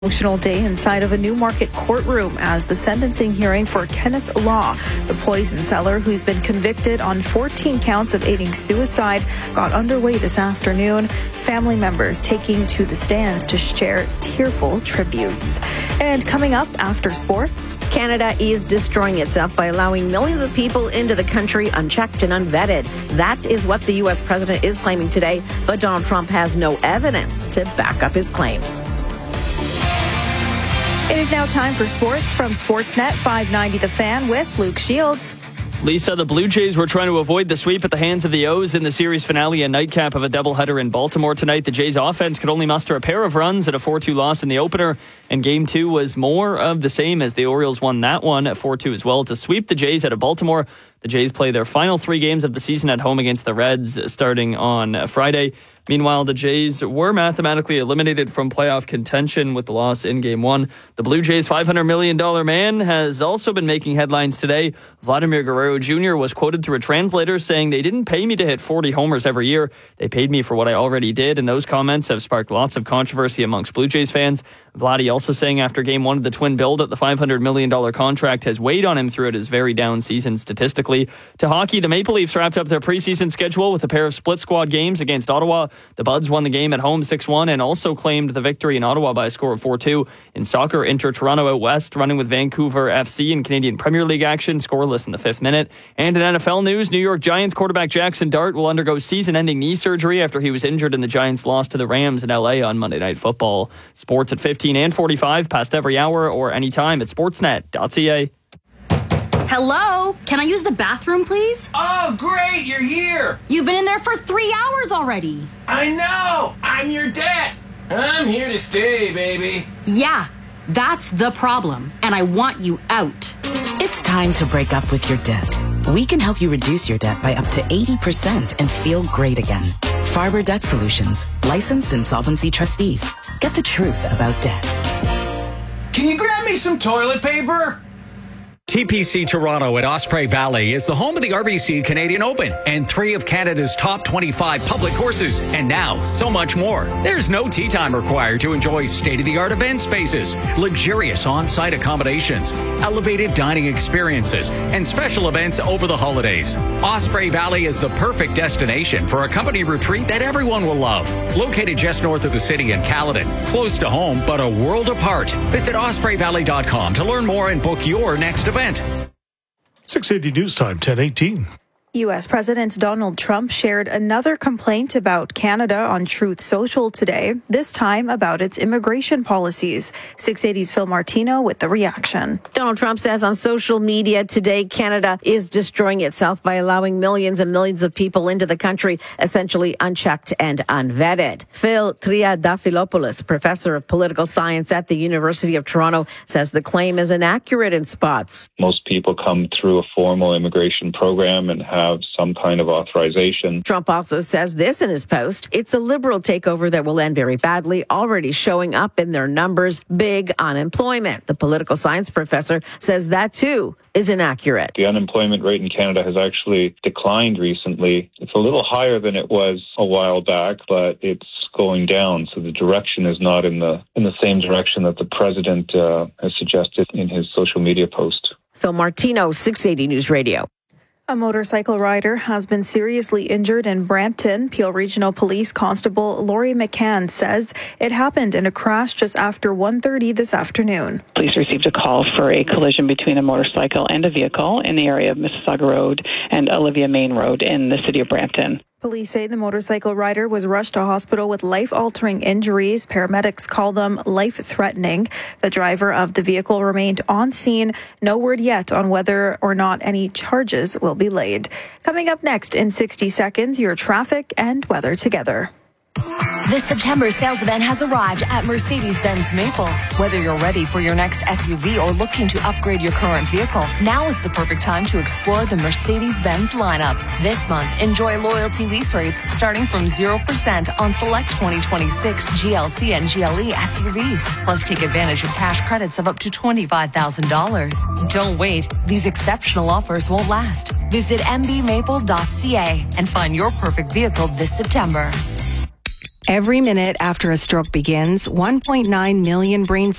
Emotional day inside of a Newmarket courtroom as the sentencing hearing for Kenneth Law, the poison seller who's been convicted on 14 counts of aiding suicide, got underway this afternoon. Family members taking to the stands to share tearful tributes. And coming up after sports, Canada is destroying itself by allowing millions of people into the country unchecked and unvetted. That is what the U.S. president is claiming today, but Donald Trump has no evidence to back up his claims. It is now time for sports from Sportsnet 590 The Fan with Luke Shields. Lisa, the Blue Jays were trying to avoid the sweep at the hands of the O's in the series finale and nightcap of a doubleheader in Baltimore tonight. The Jays offense could only muster a pair of runs at a 4-2 loss in the opener, and Game 2 was more of the same as the Orioles won that one at 4-2 as well. To sweep the Jays out of Baltimore, the Jays play their final 3 games of the season at home against the Reds starting on Friday. Meanwhile, the Jays were mathematically eliminated from playoff contention with the loss in Game 1. The Blue Jays' $500 million man has also been making headlines today. Vladimir Guerrero Jr. was quoted through a translator saying, "They didn't pay me to hit 40 homers every year. They paid me for what I already did." And those comments have sparked lots of controversy amongst Blue Jays fans. Vladdy also saying after Game 1 of the Twin Bill that the $500 million contract has weighed on him throughout his very down season statistically. To hockey, the Maple Leafs wrapped up their preseason schedule with a pair of split squad games against Ottawa. The Buds won the game at home 6-1 and also claimed the victory in Ottawa by a score of 4-2. In soccer, Inter Toronto out west, running with Vancouver FC in Canadian Premier League action, scoreless in the 5th minute. And in NFL news, New York Giants quarterback Jackson Dart will undergo season-ending knee surgery after he was injured in the Giants' loss to the Rams in LA on Monday Night Football. Sports at 15 and 45, past every hour or anytime at sportsnet.ca. Hello? Can I use the bathroom, please? Oh, great, you're here. You've been in there for 3 hours already. I know. I'm your dad. I'm here to stay, baby. Yeah, that's the problem, and I want you out. It's time to break up with your debt. We can help you reduce your debt by up to 80% and feel great again. Farber Debt Solutions, licensed insolvency trustees. Get the truth about debt. Can you grab me some toilet paper? TPC Toronto at Osprey Valley is the home of the RBC Canadian Open and 3 of Canada's top 25 public courses. And now, so much more. There's no tee time required to enjoy state-of-the-art event spaces, luxurious on-site accommodations, elevated dining experiences, and special events over the holidays. Osprey Valley is the perfect destination for a company retreat that everyone will love. Located just north of the city in Caledon, close to home, but a world apart. Visit ospreyvalley.com to learn more and book your next event. 680 News Time, 10:18. U.S. President Donald Trump shared another complaint about Canada on Truth Social today, this time about its immigration policies. 680's Phil Martino with the reaction. Donald Trump says on social media today, Canada is destroying itself by allowing millions and millions of people into the country, essentially unchecked and unvetted. Phil Triadafilopoulos, professor of political science at the University of Toronto, says the claim is inaccurate in spots. Most people come through a formal immigration program and have some kind of authorization. Trump also says this in his post. It's a liberal takeover that will end very badly, already showing up in their numbers, big unemployment. The political science professor says that too is inaccurate. The unemployment rate in Canada has actually declined recently. It's a little higher than it was a while back, but it's going down. So the direction is not in the same direction that the president has suggested in his social media post. Phil Martino, 680 News Radio. A motorcycle rider has been seriously injured in Brampton. Peel Regional Police Constable Laurie McCann says it happened in a crash just after 1:30 this afternoon. Police received a call for a collision between a motorcycle and a vehicle in the area of Mississauga Road and Olivia Main Road in the city of Brampton. Police say the motorcycle rider was rushed to hospital with life-altering injuries. Paramedics call them life-threatening. The driver of the vehicle remained on scene. No word yet on whether or not any charges will be laid. Coming up next in 60 seconds, your traffic and weather together. The September sales event has arrived at Mercedes-Benz Maple. Whether you're ready for your next SUV or looking to upgrade your current vehicle, now is the perfect time to explore the Mercedes-Benz lineup. This month, enjoy loyalty lease rates starting from 0% on select 2026 GLC and GLE SUVs. Plus, take advantage of cash credits of up to $25,000. Don't wait. These exceptional offers won't last. Visit mbmaple.ca and find your perfect vehicle this September. Every minute after a stroke begins, 1.9 million brain